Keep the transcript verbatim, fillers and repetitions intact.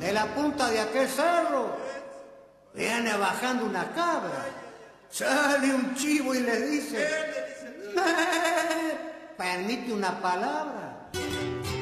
de la punta de aquel cerro, viene bajando una cabra. Sale un chivo y le dice, "Me permite una palabra".